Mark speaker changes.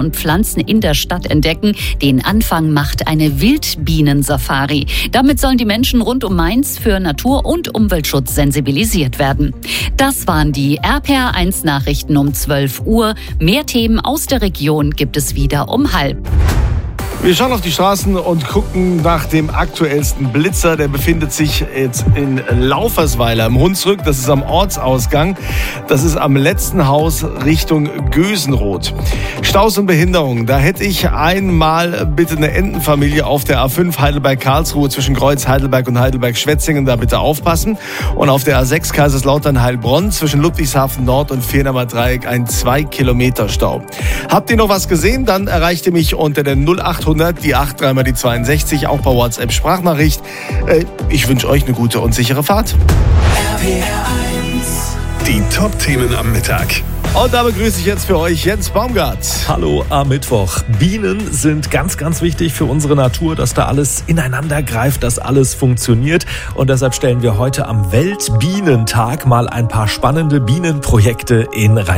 Speaker 1: und Pflanzen in der Stadt entdecken. Den Anfang macht eine Wildbienen-Safari. Damit sollen die Menschen rund um Mainz für Natur- und Umweltschutz sensibilisiert werden. Das waren die RPR1 Nachrichten um 12 Uhr. Mehr Themen aus der Region gibt es wieder um 12:30.
Speaker 2: Wir schauen auf die Straßen und gucken nach dem aktuellsten Blitzer. Der befindet sich jetzt in Laufersweiler im Hunsrück. Das ist am Ortsausgang. Das ist am letzten Haus Richtung Gösenroth. Staus und Behinderungen. Da hätte ich einmal bitte eine Entenfamilie auf der A5 Heidelberg-Karlsruhe zwischen Kreuz Heidelberg und Heidelberg-Schwetzingen. Da bitte aufpassen. Und auf der A6 Kaiserslautern-Heilbronn zwischen Ludwigshafen Nord und Viernamer Dreieck ein 2 Kilometer Stau. Habt ihr noch was gesehen? Dann erreicht ihr mich unter der 0800 die 83 mal die 62, auch bei WhatsApp Sprachnachricht. Ich wünsche euch eine gute und sichere Fahrt.
Speaker 3: RPR1. Die Top-Themen am Mittag.
Speaker 2: Und da begrüße ich jetzt für euch Jens Baumgart.
Speaker 4: Hallo am Mittwoch. Bienen sind ganz, ganz wichtig für unsere Natur, dass da alles ineinander greift, dass alles funktioniert. Und deshalb stellen wir heute am Weltbienentag mal ein paar spannende Bienenprojekte in Rheinland-Pfalz